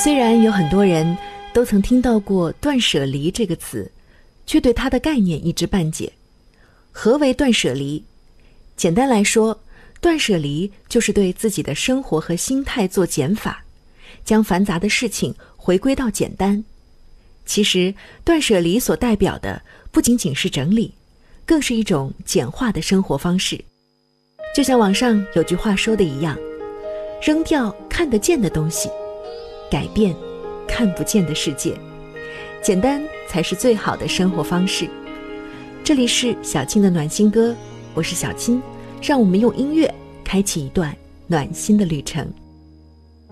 虽然有很多人都曾听到过断舍离这个词，却对它的概念一知半解。何为断舍离？简单来说，断舍离就是对自己的生活和心态做减法，将繁杂的事情回归到简单。其实，断舍离所代表的不仅仅是整理，更是一种简化的生活方式。就像网上有句话说的一样，扔掉看得见的东西，改变看不见的世界，简单才是最好的生活方式。这里是小青的暖心歌，我是小青，让我们用音乐开启一段暖心的旅程。